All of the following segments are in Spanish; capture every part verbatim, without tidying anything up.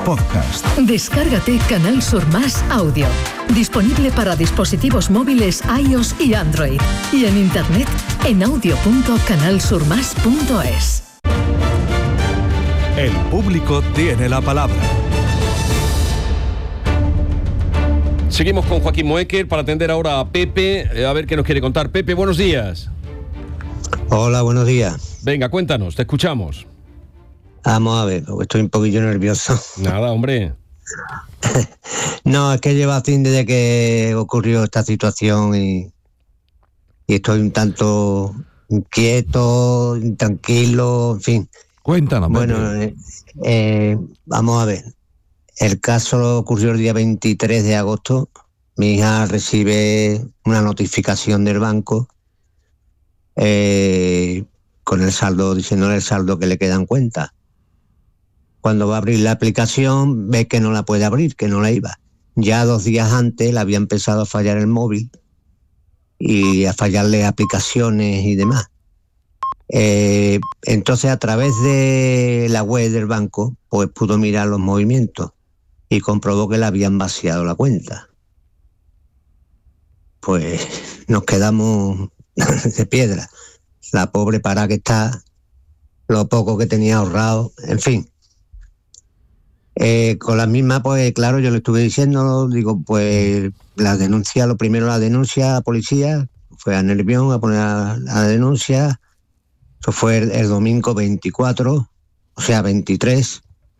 podcast. Descárgate Canal Sur Más Audio. Disponible para dispositivos móviles iOS y Android. Y en internet en audio punto canal sur más punto es. El público tiene la palabra. Seguimos con Joaquín Moecker para atender ahora a Pepe, a ver qué nos quiere contar. Pepe, buenos días. Hola, buenos días. Venga, cuéntanos, te escuchamos. Vamos a ver, porque estoy un poquillo nervioso. Nada, hombre. No, es que lleva fin desde que ocurrió esta situación y, y estoy un tanto inquieto, intranquilo, en fin. Cuéntanos. Bueno, eh, eh, vamos a ver. El caso ocurrió el día veintitrés de agosto. Mi hija recibe una notificación del banco eh, con el saldo, diciéndole el saldo que le queda en cuenta. Cuando va a abrir la aplicación, ve que no la puede abrir, que no la iba. Ya dos días antes le había empezado a fallar el móvil y a fallarle aplicaciones y demás. Eh, entonces, a través de la web del banco, pues pudo mirar los movimientos y comprobó que le habían vaciado la cuenta. Pues nos quedamos de piedra. La pobre para que está, lo poco que tenía ahorrado, en fin. Eh, con la misma, pues claro, yo le estuve diciendo, digo, pues la denuncia, lo primero la denuncia a policía, fue a Nervión a poner la, la denuncia, eso fue el, el domingo veinticuatro, o sea, veintitrés.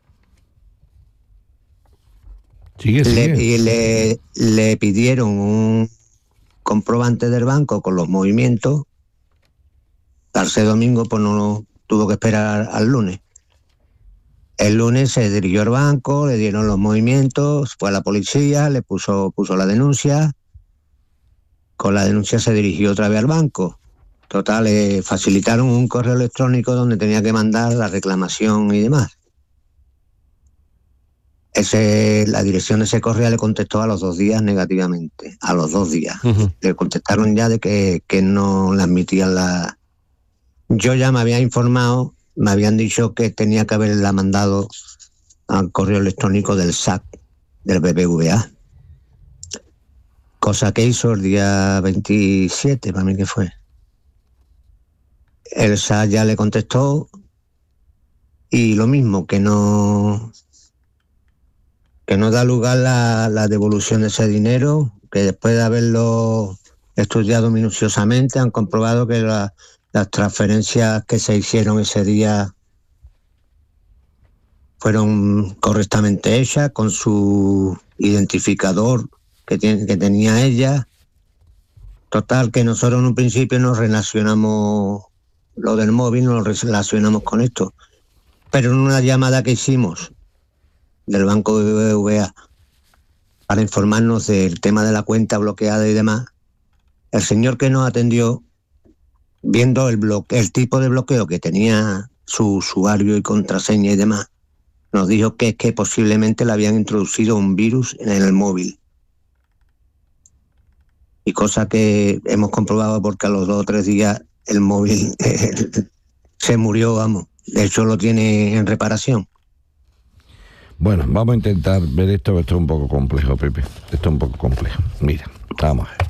Sigue, sigue. Le, y le, le pidieron un comprobante del banco con los movimientos. Al ser domingo, pues no lo, tuvo que esperar al lunes. El lunes se dirigió al banco, le dieron los movimientos, fue a la policía, le puso, puso la denuncia. Con la denuncia se dirigió otra vez al banco. Total, le facilitaron un correo electrónico donde tenía que mandar la reclamación y demás. Ese, la dirección de ese correo le contestó a los dos días negativamente, a los dos días. Uh-huh. Le contestaron ya de que, que no le admitían la... Yo ya me había informado, me habían dicho que tenía que haberla mandado al correo electrónico del S A C, del B B V A. Cosa que hizo el día veintisiete, para mí que fue. El S A C ya le contestó y lo mismo, que no... que no da lugar la, la devolución de ese dinero, que después de haberlo estudiado minuciosamente han comprobado que la, las transferencias que se hicieron ese día fueron correctamente hechas, con su identificador que, tiene, que tenía ella. Total, que nosotros en un principio nos relacionamos, lo del móvil nos relacionamos con esto, pero en una llamada que hicimos del banco de B B V A para informarnos del tema de la cuenta bloqueada y demás, el señor que nos atendió, viendo el bloque, el tipo de bloqueo que tenía su usuario y contraseña y demás, nos dijo que es que posiblemente le habían introducido un virus en el móvil. Y cosa que hemos comprobado porque a los dos o tres días el móvil se murió, vamos. De hecho lo tiene en reparación. Bueno, vamos a intentar ver esto, esto es un poco complejo, Pepe. Esto es un poco complejo. Mira, vamos a ver.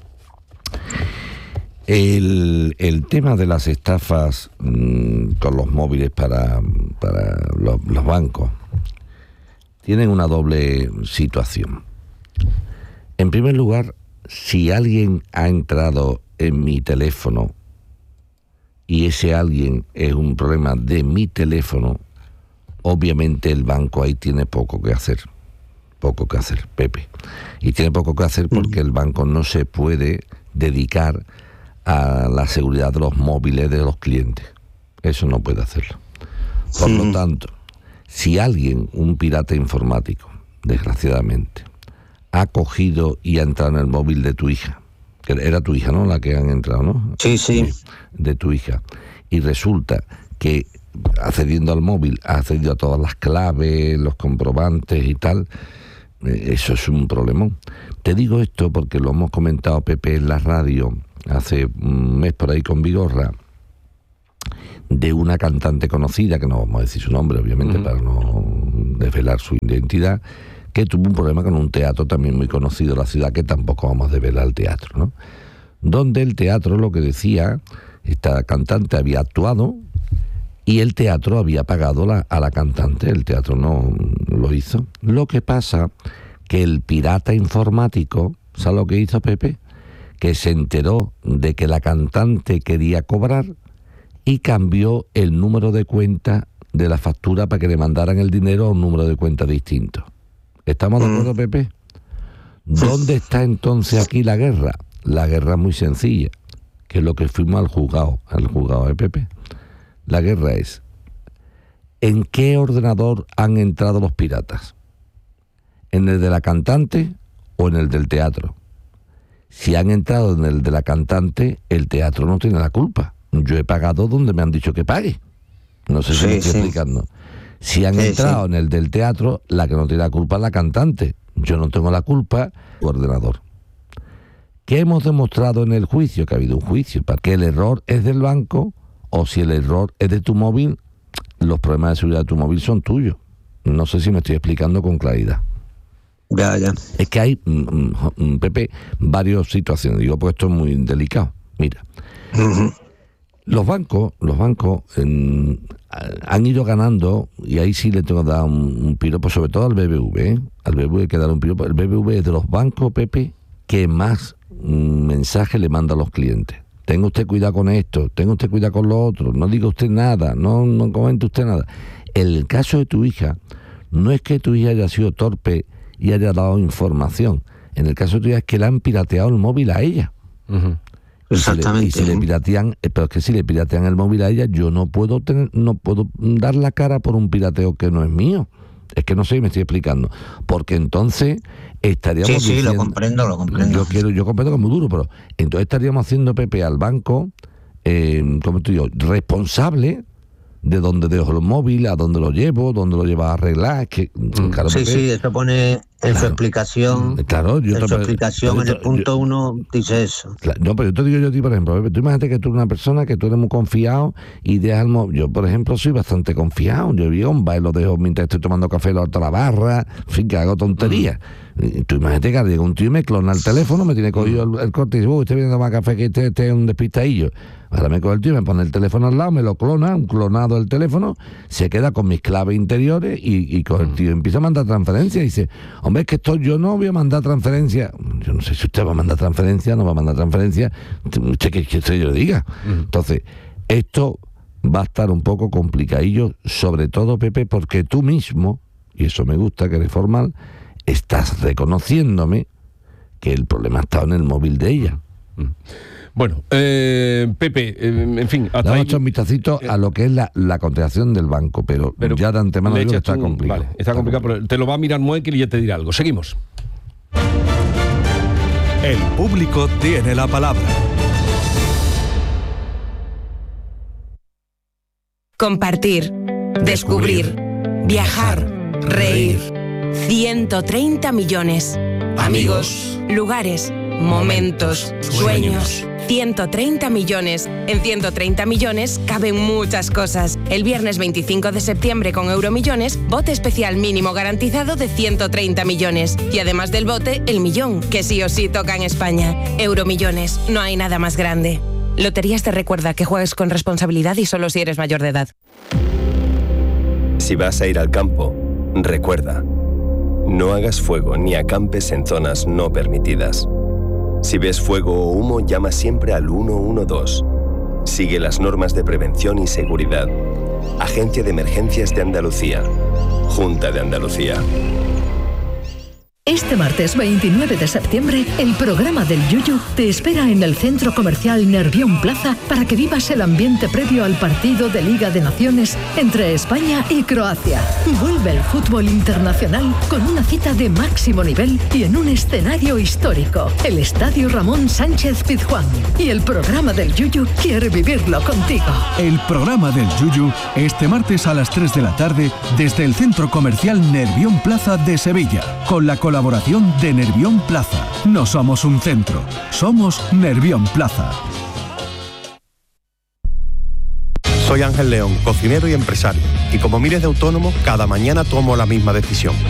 El, el tema de las estafas mmm, con los móviles para, para los, los bancos tienen una doble situación. En primer lugar, si alguien ha entrado en mi teléfono y ese alguien es un problema de mi teléfono, obviamente el banco ahí tiene poco que hacer, poco que hacer, Pepe. Y tiene poco que hacer porque el banco no se puede dedicar a la seguridad de los móviles de los clientes. Eso no puede hacerlo. Por lo tanto, si alguien, un pirata informático, desgraciadamente, ha cogido y ha entrado en el móvil de tu hija, que era tu hija, ¿no?, la que han entrado, ¿no? Sí, sí. De tu hija. Y resulta que accediendo al móvil, ha accedido a todas las claves, los comprobantes y tal, eso es un problemón. Te digo esto porque lo hemos comentado, Pepe, en la radio hace un mes por ahí con Vigorra, de una cantante conocida, que no vamos a decir su nombre, obviamente, uh-huh. para no desvelar su identidad, que tuvo un problema con un teatro también muy conocido de la ciudad, que tampoco vamos a desvelar el teatro, ¿no? Donde el teatro, lo que decía, esta cantante había actuado y el teatro había pagado la, a la cantante, el teatro no lo hizo. Lo que pasa que el pirata informático, ¿sabe lo que hizo, Pepe? Que se enteró de que la cantante quería cobrar y cambió el número de cuenta de la factura para que le mandaran el dinero a un número de cuenta distinto. ¿Estamos de acuerdo, Pepe? ¿Dónde está entonces aquí la guerra? La guerra es muy sencilla, que es lo que fuimos al juzgado, al juzgado de Pepe. La guerra es, ¿en qué ordenador han entrado los piratas? ¿En el de la cantante o en el del teatro? Si han entrado en el de la cantante, el teatro no tiene la culpa. Yo he pagado donde me han dicho que pague. No sé si Sí, me estoy sí. explicando. Si han Sí, entrado sí. en el del teatro, la que no tiene la culpa es la cantante. Yo no tengo la culpa, el ordenador. ¿Qué hemos demostrado en el juicio? Que ha habido un juicio. Para que el error es del banco o si el error es de tu móvil, los problemas de seguridad de tu móvil son tuyos. No sé si me estoy explicando con claridad. Ya, ya. Es que hay, mm, mm, Pepe, varias situaciones. Digo, pues esto es muy delicado. Mira, Ujú. los bancos, los bancos en, han ido ganando, y ahí sí le tengo que dar un, un piropo, sobre todo al B B V, ¿eh? Al B B V hay que dar un piropo. El B B V es de los bancos, Pepe, que más mm, mensajes le manda a los clientes. Tenga usted cuidado con esto, tenga usted cuidado con lo otro, no diga usted nada, no, no comente usted nada. El caso de tu hija, no es que tu hija haya sido torpe y haya dado información. En el caso de tu hija es que le han pirateado el móvil a ella. Ujú. Y si le- Exactamente. Y si le piratean, eh, pero es que si le piratean el móvil a ella, yo no puedo tener, no puedo dar la cara por un pirateo que no es mío. Es que no sé, me estoy explicando. Porque entonces estaríamos Sí, sí, lo diciendo- comprendo, lo comprendo. Yo quiero, yo comprendo que es muy duro, pero entonces estaríamos haciendo, Pepe, al banco, eh, ¿cómo te digo?, responsable de dónde dejo el móvil, a dónde lo llevo, dónde lo llevo a arreglar. Es que, claro, Sí, Pepe, sí, eso pone en Claro. su explicación. Claro, yo en su te- explicación, yo en te- el punto uno, dice eso. Claro, no, pero yo te digo yo a ti, por ejemplo, Pepe, tú imagínate que tú eres una persona que tú eres muy confiado y dejas el móvil. Yo, por ejemplo, soy bastante confiado. Yo vivo un baile, lo dejo mientras estoy tomando café, lo alto a la barra, en fin, que hago tonterías. Y tú imagínate que ahora llega un tío y me clona el teléfono, me tiene cogido el, el corte y dice, uy, usted viene a tomar café, que este, este es un despistadillo. Ahora me coge el tío, me pone el teléfono al lado, me lo clona, un clonado del teléfono, se queda con mis claves interiores y, y con el tío empieza a mandar transferencias y dice, hombre, es que esto yo no voy a mandar transferencia. Yo no sé si usted va a mandar transferencia, no va a mandar transferencia, usted que, que usted yo le diga. Entonces, esto va a estar un poco complicadillo, sobre todo, Pepe, porque tú mismo, y eso me gusta, que eres formal, estás reconociéndome que el problema ha estado en el móvil de ella. Bueno, eh, Pepe, eh, en fin, hasta Damos ahí. hecho un vistacito a lo que es la, la contestación del banco, pero, Pero ya de antemano le digo que echas está tú- complicado. Vale, está complicado, pero te lo va a mirar Moekel y ya te dirá algo. Seguimos. El público tiene la palabra. Compartir, descubrir, viajar, reír. ciento treinta millones. Amigos, lugares, momentos, sueños. ciento treinta millones. En ciento treinta millones caben muchas cosas. El viernes veinticinco de septiembre con Euromillones, bote especial mínimo garantizado de ciento treinta millones. Y además del bote, el millón, que sí o sí toca en España. Euromillones, no hay nada más grande. Loterías te recuerda que juegues con responsabilidad y solo si eres mayor de edad. Si vas a ir al campo, recuerda, no hagas fuego ni acampes en zonas no permitidas. Si ves fuego o humo, llama siempre al uno uno dos. Sigue las normas de prevención y seguridad. Agencia de Emergencias de Andalucía. Junta de Andalucía. Este martes veintinueve de septiembre, el programa del Yuyu te espera en el Centro Comercial Nervión Plaza para que vivas el ambiente previo al partido de Liga de Naciones entre España y Croacia. Vuelve el fútbol internacional con una cita de máximo nivel y en un escenario histórico, el Estadio Ramón Sánchez Pizjuán. Y el programa del Yuyu quiere vivirlo contigo. El programa del Yuyu este martes a las tres de la tarde desde el Centro Comercial Nervión Plaza de Sevilla, con la colaboración de Nervión Plaza. No somos un centro, somos Nervión Plaza. Soy Ángel León, cocinero y empresario, y como miles de autónomos, cada mañana tomo la misma decisión: